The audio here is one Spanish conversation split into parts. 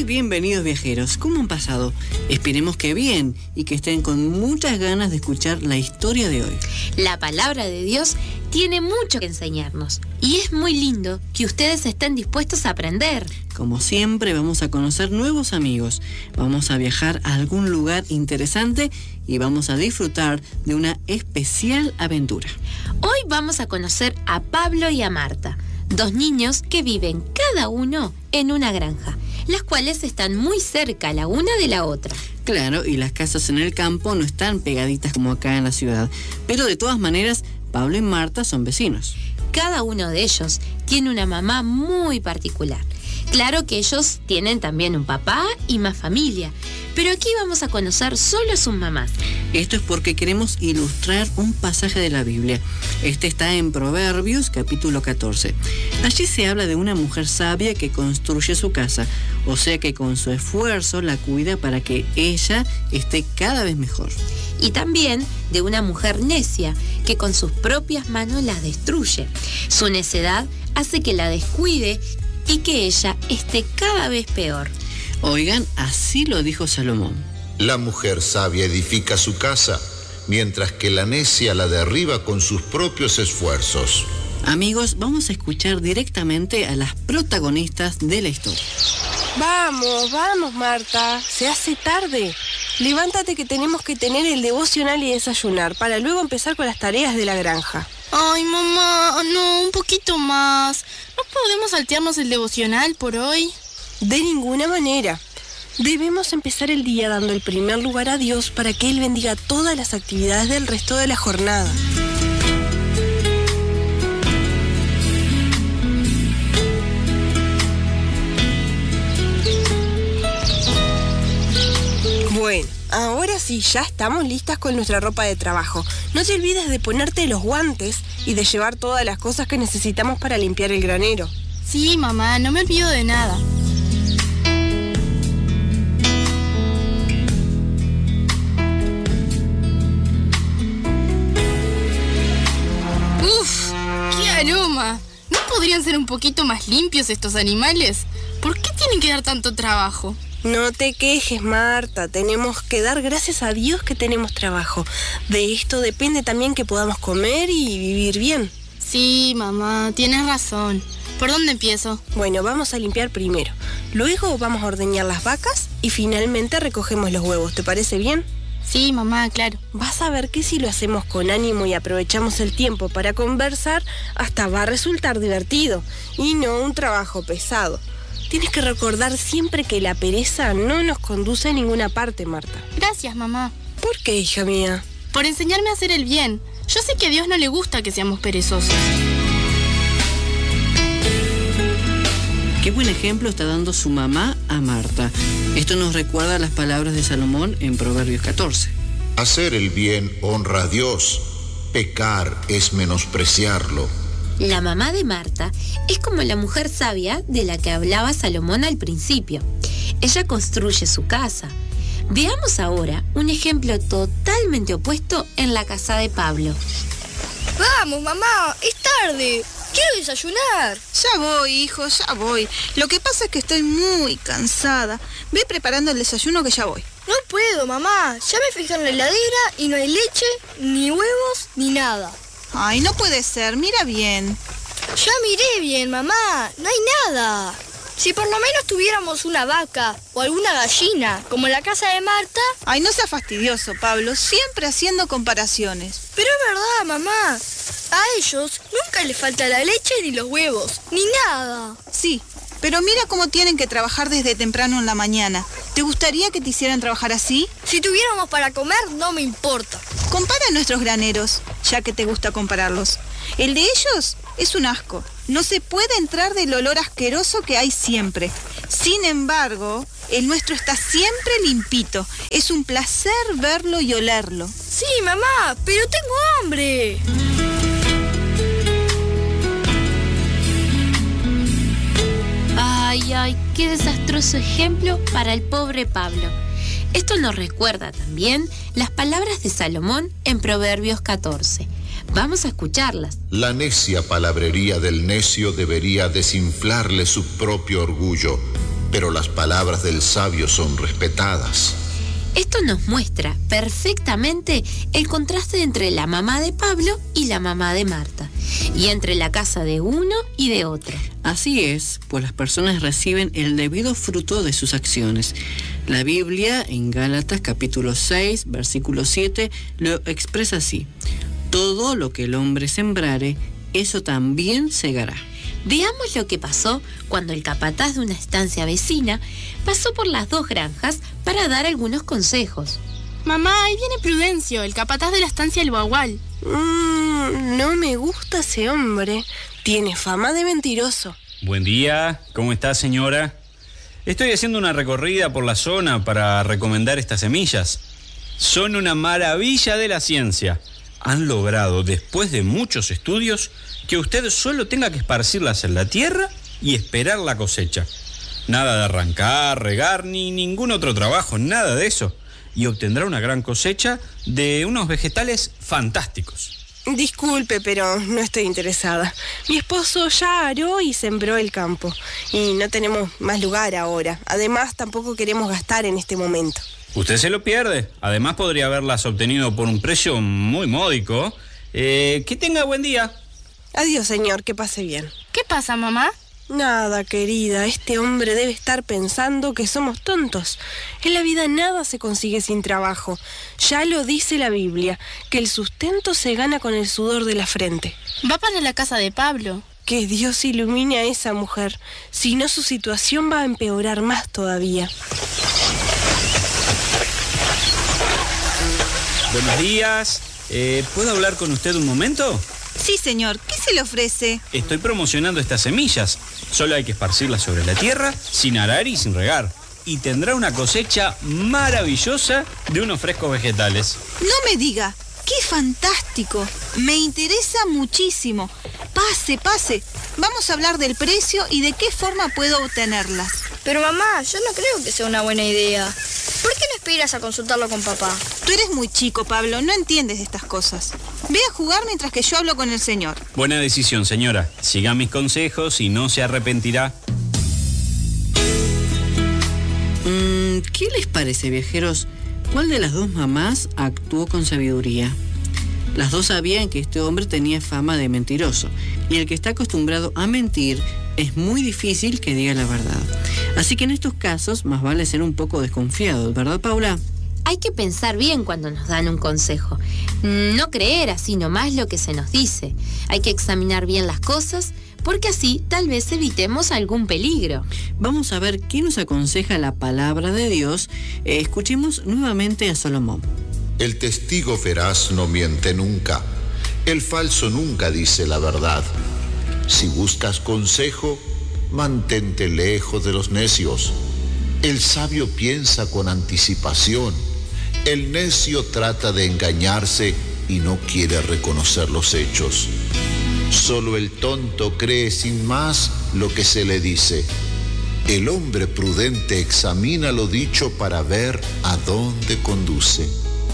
Muy bienvenidos viajeros, ¿cómo han pasado? Esperemos que bien y que estén con muchas ganas de escuchar la historia de hoy. La palabra de Dios tiene mucho que enseñarnos y es muy lindo que ustedes estén dispuestos a aprender. Como siempre vamos a conocer nuevos amigos, vamos a viajar a algún lugar interesante y vamos a disfrutar de una especial aventura. Hoy vamos a conocer a Pablo y a Marta, dos niños que viven cada uno en una granja, las cuales están muy cerca la una de la otra. Claro, y las casas en el campo no están pegaditas como acá en la ciudad, pero de todas maneras, Pablo y Marta son vecinos. Cada uno de ellos tiene una mamá muy particular. Claro que ellos tienen también un papá y más familia, pero aquí vamos a conocer solo a sus mamás. Esto es porque queremos ilustrar un pasaje de la Biblia. Este está en Proverbios, capítulo 14. Allí se habla de una mujer sabia que construye su casa, o sea que con su esfuerzo la cuida para que ella esté cada vez mejor. Y también de una mujer necia que con sus propias manos la destruye. Su necedad hace que la descuide y que ella esté cada vez peor. Oigan, así lo dijo Salomón. La mujer sabia edifica su casa, mientras que la necia la derriba con sus propios esfuerzos. Amigos, vamos a escuchar directamente a las protagonistas de la historia. Vamos, Marta, se hace tarde. Levántate que tenemos que tener el devocional y desayunar para luego empezar con las tareas de la granja. Ay, mamá, no, un poquito más. ¿No podemos saltearnos el devocional por hoy? De ninguna manera. Debemos empezar el día dando el primer lugar a Dios para que Él bendiga todas las actividades del resto de la jornada. Bueno, ahora sí, ya estamos listas con nuestra ropa de trabajo. No te olvides de ponerte los guantes y de llevar todas las cosas que necesitamos para limpiar el granero. Sí, mamá, no me olvido de nada. ¡Uf! ¡Qué aroma! ¿No podrían ser un poquito más limpios estos animales? ¿Por qué tienen que dar tanto trabajo? No te quejes, Marta. Tenemos que dar gracias a Dios que tenemos trabajo. De esto depende también que podamos comer y vivir bien. Sí, mamá, tienes razón. ¿Por dónde empiezo? Bueno, vamos a limpiar primero. Luego vamos a ordeñar las vacas y finalmente recogemos los huevos. ¿Te parece bien? Sí, mamá, claro. Vas a ver que si lo hacemos con ánimo y aprovechamos el tiempo para conversar, hasta va a resultar divertido y no un trabajo pesado. Tienes que recordar siempre que la pereza no nos conduce a ninguna parte, Marta. Gracias, mamá. ¿Por qué, hija mía? Por enseñarme a hacer el bien. Yo sé que a Dios no le gusta que seamos perezosos. Qué buen ejemplo está dando su mamá a Marta. Esto nos recuerda las palabras de Salomón en Proverbios 14. Hacer el bien honra a Dios. Pecar es menospreciarlo. La mamá de Marta es como la mujer sabia de la que hablaba Salomón al principio. Ella construye su casa. Veamos ahora un ejemplo totalmente opuesto en la casa de Pablo. Vamos, mamá, es tarde. Quiero desayunar. Ya voy, hijo, ya voy. Lo que pasa es que estoy muy cansada. Ve preparando el desayuno que ya voy. No puedo, mamá. Ya me fijé en la heladera y no hay leche, ni huevos, ni nada. Ay, no puede ser, mira bien. Ya miré bien, mamá. No hay nada. Si por lo menos tuviéramos una vaca o alguna gallina, como en la casa de Marta. Ay, no seas fastidioso, Pablo. Siempre haciendo comparaciones. Pero es verdad, mamá. A ellos nunca les falta la leche ni los huevos, ni nada. Sí, pero mira cómo tienen que trabajar desde temprano en la mañana. ¿Te gustaría que te hicieran trabajar así? Si tuviéramos para comer, no me importa. Compara nuestros graneros, ya que te gusta compararlos. El de ellos es un asco. No se puede entrar del olor asqueroso que hay siempre. Sin embargo, el nuestro está siempre limpito. Es un placer verlo y olerlo. Sí, mamá, pero tengo hambre. Ay, qué desastroso ejemplo para el pobre Pablo. Esto nos recuerda también las palabras de Salomón en Proverbios 14. Vamos a escucharlas. La necia palabrería del necio debería desinflarle su propio orgullo, pero las palabras del sabio son respetadas. Esto nos muestra perfectamente el contraste entre la mamá de Pablo y la mamá de Marta, y entre la casa de uno y de otro. Así es, pues las personas reciben el debido fruto de sus acciones. La Biblia, en Gálatas capítulo 6, versículo 7, lo expresa así: todo lo que el hombre sembrare, eso también segará. Veamos lo que pasó cuando el capataz de una estancia vecina pasó por las dos granjas para dar algunos consejos. Mamá, ahí viene Prudencio, el capataz de la estancia El Bagual. No me gusta ese hombre. Tiene fama de mentiroso. Buen día, ¿cómo está, señora? Estoy haciendo una recorrida por la zona para recomendar estas semillas. Son una maravilla de la ciencia. Han logrado, después de muchos estudios, que usted solo tenga que esparcirlas en la tierra y esperar la cosecha. Nada de arrancar, regar, ni ningún otro trabajo, nada de eso. Y obtendrá una gran cosecha de unos vegetales fantásticos. Disculpe, pero no estoy interesada. Mi esposo ya aró y sembró el campo. Y no tenemos más lugar ahora. Además, tampoco queremos gastar en este momento. Usted se lo pierde. Además, podría haberlas obtenido por un precio muy módico. Que tenga buen día. Adiós, señor, que pase bien. ¿Qué pasa, mamá? Nada, querida, este hombre debe estar pensando que somos tontos. En la vida nada se consigue sin trabajo. Ya lo dice la Biblia, que el sustento se gana con el sudor de la frente. Va para la casa de Pablo. Que Dios ilumine a esa mujer, si no su situación va a empeorar más todavía. Buenos días. ¿Puedo hablar con usted un momento? Sí, señor. ¿Qué se le ofrece? Estoy promocionando estas semillas. Solo hay que esparcirlas sobre la tierra, sin arar y sin regar. Y tendrá una cosecha maravillosa de unos frescos vegetales. No me diga. ¡Qué fantástico! Me interesa muchísimo. Pase, pase. Vamos a hablar del precio y de qué forma puedo obtenerlas. Pero mamá, yo no creo que sea una buena idea. ¿Por qué no esperas a consultarlo con papá? Tú eres muy chico, Pablo. No entiendes de estas cosas. Ve a jugar mientras que yo hablo con el señor. Buena decisión, señora. Siga mis consejos y no se arrepentirá. ¿Qué les parece, viajeros? ¿Cuál de las dos mamás actuó con sabiduría? Las dos sabían que este hombre tenía fama de mentiroso, y el que está acostumbrado a mentir es muy difícil que diga la verdad. Así que en estos casos más vale ser un poco desconfiado, ¿verdad, Paula? Hay que pensar bien cuando nos dan un consejo. No creer así nomás lo que se nos dice. Hay que examinar bien las cosas, porque así tal vez evitemos algún peligro. Vamos a ver qué nos aconseja la palabra de Dios. Escuchemos nuevamente a Salomón. El testigo veraz no miente nunca. El falso nunca dice la verdad. Si buscas consejo, mantente lejos de los necios. El sabio piensa con anticipación. El necio trata de engañarse y no quiere reconocer los hechos. Solo el tonto cree sin más lo que se le dice. El hombre prudente examina lo dicho para ver a dónde conduce.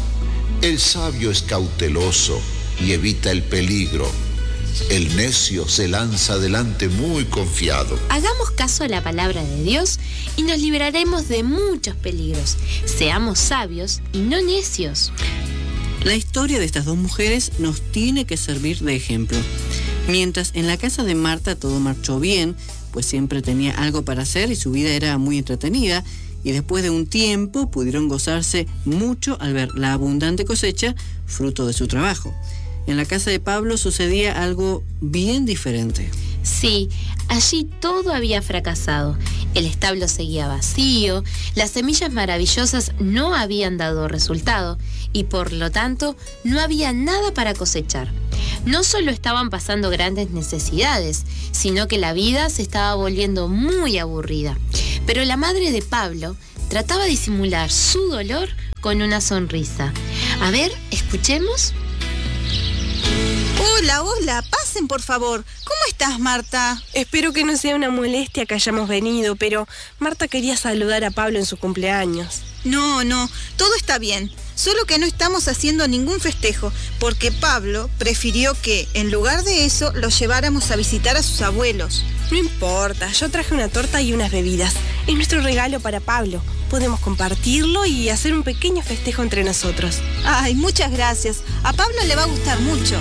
El sabio es cauteloso y evita el peligro. El necio se lanza adelante muy confiado. Hagamos caso a la palabra de Dios y nos libraremos de muchos peligros. Seamos sabios y no necios. La historia de estas dos mujeres nos tiene que servir de ejemplo. Mientras en la casa de Marta todo marchó bien, pues siempre tenía algo para hacer y su vida era muy entretenida, y después de un tiempo pudieron gozarse mucho al ver la abundante cosecha, fruto de su trabajo. En la casa de Pablo sucedía algo bien diferente. Sí, allí todo había fracasado. El establo seguía vacío, las semillas maravillosas no habían dado resultado y por lo tanto no había nada para cosechar. No solo estaban pasando grandes necesidades, sino que la vida se estaba volviendo muy aburrida. Pero la madre de Pablo trataba de disimular su dolor con una sonrisa. A ver, escuchemos. Hola, hola, pasen por favor. ¿Cómo estás, Marta? Espero que no sea una molestia que hayamos venido, pero Marta quería saludar a Pablo en su cumpleaños. No, todo está bien. Solo que no estamos haciendo ningún festejo, porque Pablo prefirió que, en lugar de eso, lo lleváramos a visitar a sus abuelos. No importa, yo traje una torta y unas bebidas. Es nuestro regalo para Pablo. Podemos compartirlo y hacer un pequeño festejo entre nosotros. Ay, muchas gracias. A Pablo le va a gustar mucho.